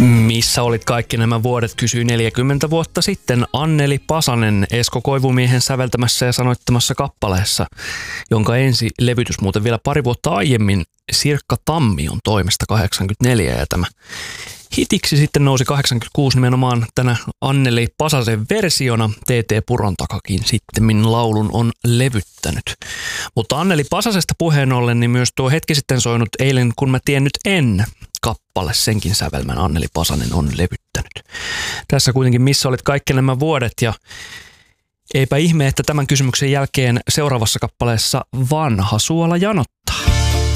Missä olit kaikki nämä vuodet, kysyi 40 vuotta sitten Anneli Pasanen Esko Koivumiehen säveltämässä ja sanoittamassa kappaleessa, jonka ensi levytys muuten vielä pari vuotta aiemmin Sirkka Tammion toimesta 84, ja tämä hitiksi sitten nousi 86 nimenomaan tänä Anneli Pasasen versiona. TT Purontakakin sitten laulun on levyttänyt. Mutta Anneli Pasasesta puheen ollen, niin myös tuo hetki sitten soinut Eilen kun mä tiennyt en kappale, senkin sävelmän Anneli Pasanen on levyttänyt. Tässä kuitenkin missä olit kaikki nämä vuodet, ja eipä ihme, että tämän kysymyksen jälkeen seuraavassa kappaleessa Vanha suola janottaa.